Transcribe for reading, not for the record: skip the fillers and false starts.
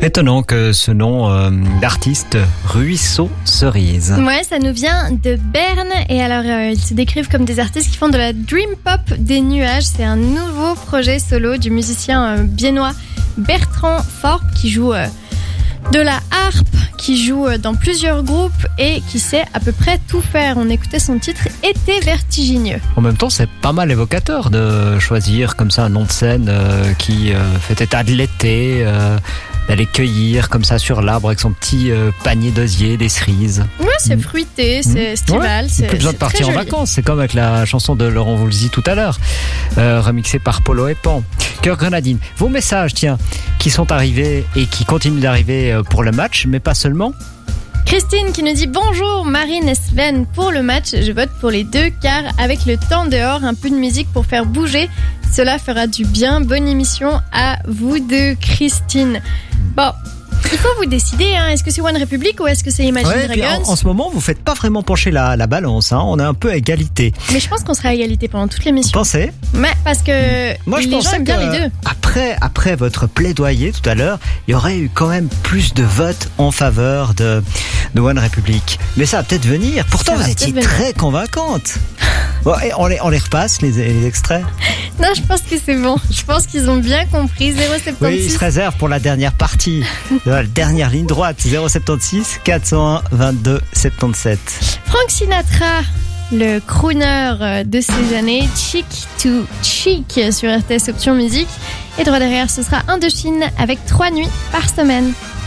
Étonnant que ce nom d'artiste, Ruisseau Cerise. Ouais, ça nous vient de Berne. Et alors, ils se décrivent comme des artistes qui font de la dream pop des nuages. C'est un nouveau projet solo du musicien biennois Bertrand Forp qui joue de la harpe, qui joue dans plusieurs groupes et qui sait à peu près tout faire. On écoutait son titre Été vertigineux. En même temps, c'est pas mal évocateur de choisir comme ça un nom de scène qui fait état de l'été, d'aller cueillir comme ça sur l'arbre avec son petit panier d'osier, des cerises. Ouais, c'est fruité, c'est estival. Ouais, plus besoin de partir en vacances. C'est comme avec la chanson de Laurent Voulzy tout à l'heure, remixée par Polo et Pan. Cœur Grenadine. Vos messages, tiens, qui sont arrivés et qui continuent d'arriver pour le match, mais pas seulement. Christine qui nous dit bonjour Marine et Sven, pour le match je vote pour les deux car avec le temps dehors, un peu de musique pour faire bouger, cela fera du bien. Bonne émission à vous deux, Christine. Bon, il faut vous décider, hein. Est-ce que c'est One Republic ou est-ce que c'est Imagine Dragons? En ce moment, vous faites pas vraiment pencher la balance, hein. On est un peu à égalité. Mais je pense qu'on sera à égalité pendant toute l'émission. Vous pensez? Mais parce que moi, je les gens aiment bien les deux. Après votre plaidoyer tout à l'heure, il y aurait eu quand même plus de votes en faveur de One Republic. Mais ça va peut-être venir. Pourtant, vous étiez très convaincante. Bon, et on les repasse, les extraits? Non, je pense que c'est bon. Je pense qu'ils ont bien compris. 076. Oui, ils se réservent pour la dernière partie, la dernière ligne droite. 076 401 22 77. Frank Sinatra, le crooner de ces années, Chic to Chic sur RTS Option Musique. Et droit derrière, ce sera Indochine avec 3 nuits par semaine.